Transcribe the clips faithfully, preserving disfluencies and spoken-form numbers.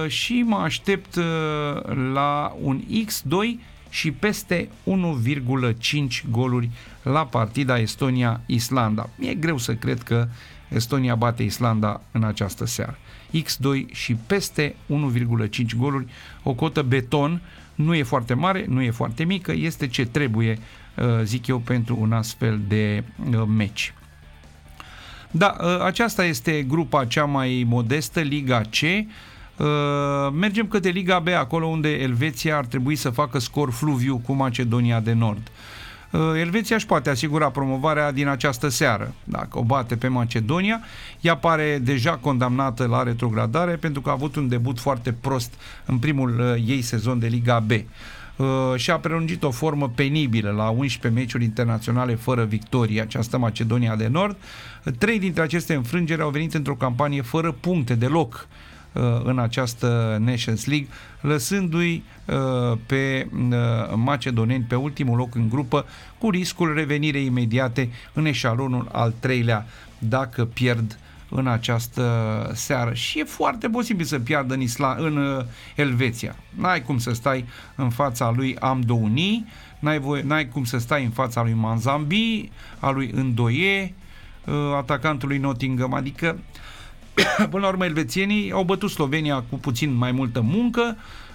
și mă aștept la un X doi și peste unu virgulă cinci goluri la partida Estonia-Islanda. Mi-e greu să cred că Estonia bate Islanda în această seară. X doi și peste unu virgulă cinci goluri, o cotă beton, nu e foarte mare, nu e foarte mică, este ce trebuie, zic eu, pentru un astfel de meci. Da, aceasta este grupa cea mai modestă, Liga C. Mergem către Liga B, acolo unde Elveția ar trebui să facă scor fluviu cu Macedonia de Nord. Elveția își poate asigura promovarea din această seară. Dacă o bate pe Macedonia, ea pare deja condamnată la retrogradare pentru că a avut un debut foarte prost în primul ei sezon de Liga B. Și a prelungit o formă penibilă la unsprezece meciuri internaționale fără victorie, această Macedonia de Nord. Trei dintre aceste înfrângeri au venit într-o campanie fără puncte deloc în această Nations League, lăsându-i pe macedoneni pe ultimul loc în grupă, cu riscul revenirei imediate în eșalonul al treilea dacă pierd în această seară. Și e foarte posibil să piardă în, Isla- în Elveția. N-ai cum să stai în fața lui Amdouni, n-ai, voie, n-ai cum să stai în fața lui Manzambi, a lui Îndoie, atacantului Nottingham, adică până la urmă elvețienii au bătut Slovenia cu puțin mai multă muncă.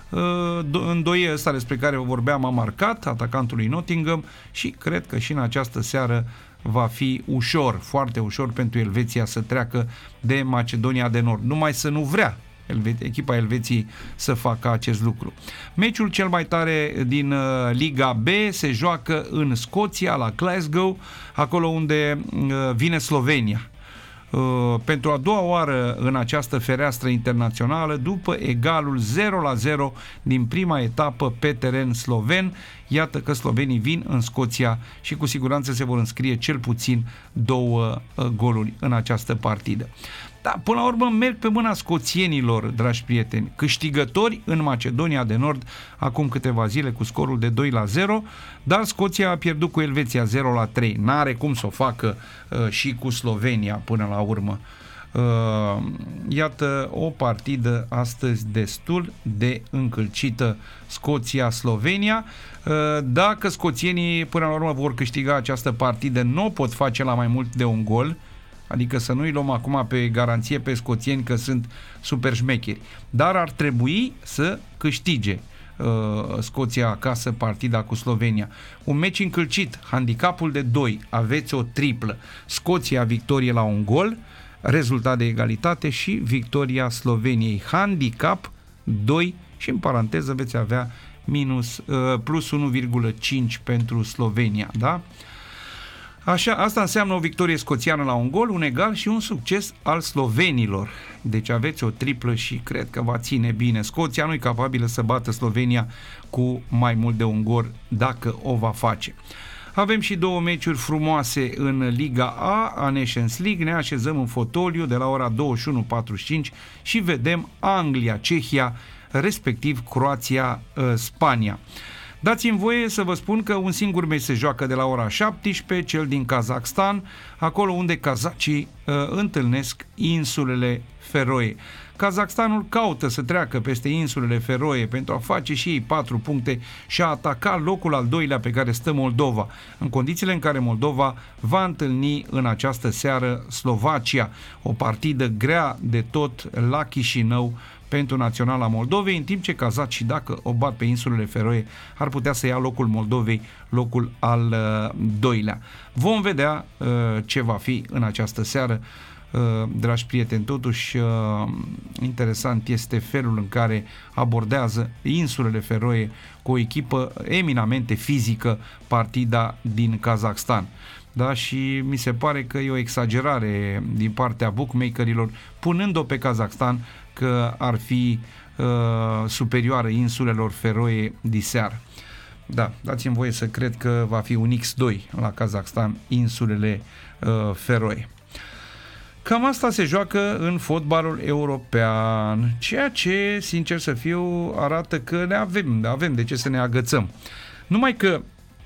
Îndoie ăsta despre care vorbeam a marcat, atacantului Nottingham, și cred că și în această seară va fi ușor, foarte ușor pentru Elveția să treacă de Macedonia de Nord. Numai să nu vrea echipa Elveției să facă acest lucru. Meciul cel mai tare din Liga B se joacă în Scoția, la Glasgow, acolo unde vine Slovenia. Pentru a doua oară în această fereastră internațională, după egalul zero la zero din prima etapă pe teren sloven. Iată că slovenii vin în Scoția și cu siguranță se vor înscrie cel puțin două goluri în această partidă. Da, până la urmă merg pe mâna scoțienilor, dragi prieteni, câștigători în Macedonia de Nord acum câteva zile cu scorul de doi la zero, dar Scoția a pierdut cu Elveția zero la trei. N-are cum să o facă uh, și cu Slovenia până la urmă. Uh, iată o partidă astăzi destul de încălcită, Scoția-Slovenia. Uh, dacă scoțienii până la urmă vor câștiga această partidă, nu o pot face la mai mult de un gol, adică să nu-i luăm acum pe garanție pe scoțieni că sunt super șmecheri, dar ar trebui să câștige uh, Scoția acasă partida cu Slovenia. Un meci încălcit, handicapul de doi, aveți o triplă, Scoția victorie la un gol, rezultat de egalitate, și victoria Sloveniei, handicap doi, și în paranteză veți avea minus, uh, plus unu virgulă cinci pentru Slovenia, da? Așa, asta înseamnă o victorie scoțiană la un gol, un egal și un succes al slovenilor. Deci aveți o triplă și cred că va ține bine. Scoția nu e capabilă să bată Slovenia cu mai mult de un gol dacă o va face. Avem și două meciuri frumoase în Liga A, a Nations League. Ne așezăm în fotoliu de la ora douăzeci și unu patruzeci și cinci și vedem Anglia-Cehia, respectiv Croația-Spania. Dați-mi voie să vă spun că un singur meci se joacă de la ora șaptesprezece, cel din Kazakhstan, acolo unde kazacii uh, întâlnesc insulele Feroe. Kazakhstanul caută să treacă peste insulele Feroe pentru a face și ei patru puncte și a ataca locul al doilea pe care stă Moldova, în condițiile în care Moldova va întâlni în această seară Slovacia, o partidă grea de tot la Chișinău pentru Naționala Moldovei, în timp ce kazacii, dacă o bat pe insulele Feroe, ar putea să ia locul Moldovei, locul al uh, doilea. Vom vedea uh, ce va fi în această seară, uh, dragi prieteni. Totuși, uh, interesant este felul în care abordează insulele Feroe cu o echipă eminamente fizică partida din Kazakhstan. Da, și mi se pare că e o exagerare din partea bookmakerilor, punând-o pe Kazakhstan că ar fi uh, superioară insulelor Feroe diseară. Da, dați-mi voie să cred că va fi un X doi la Kazakhstan, insulele uh, Feroe. Cam asta se joacă în fotbalul european, ceea ce, sincer să fiu, arată că ne avem, avem de ce să ne agățăm. Numai că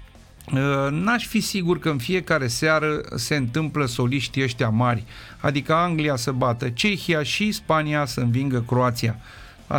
n-aș fi sigur că în fiecare seară se întâmplă soliștii ăștia mari, adică Anglia să bată Cehia și Spania să învingă Croația.